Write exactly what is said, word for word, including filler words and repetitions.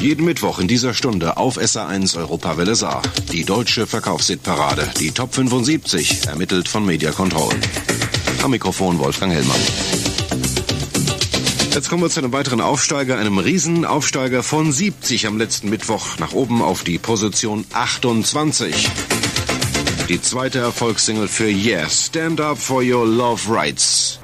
Jeden Mittwoch in dieser Stunde auf S R eins Europawelle Saar. Die deutsche Verkaufshitparade, die Top fünfundsiebzig, ermittelt von Media Control. Am Mikrofon Wolfgang Hellmann. Jetzt kommen wir zu einem weiteren Aufsteiger, einem Riesenaufsteiger von siebzig am letzten Mittwoch nach oben auf die Position achtundzwanzig. Die zweite Erfolgssingle für Yes, Stand Up for Your Love Rights.